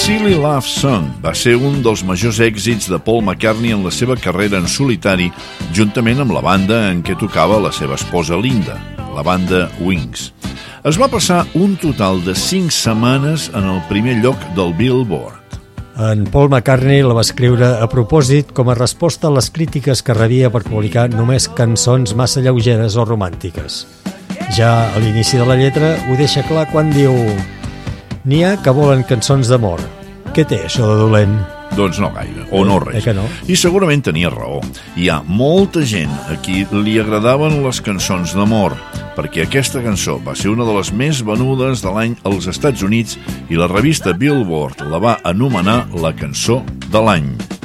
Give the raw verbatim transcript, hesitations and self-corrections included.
Silly Love Song va ser un dels majors èxits de Paul McCartney en la seva carrera en solitari, juntament amb la banda en què tocava la seva esposa Linda, la banda Wings. Es va passar un total de cinc setmanes en el primer lloc del Billboard. En Paul McCartney la va escriure a propòsit com a resposta a les crítiques que rebia per publicar només cançons massa lleugeres o romàntiques. Ja a l'inici de la lletra ho deixa clar quan diu: n'hi ha que volen cançons d'amor. Què té això de dolent? Doncs no gaire, o no res. Eh que no? I segurament tenia raó. Hi ha molta gent a qui li agradaven les cançons d'amor, perquè aquesta cançó va ser una de les més venudes de l'any als Estats Units i la revista Billboard la va anomenar la cançó de l'any.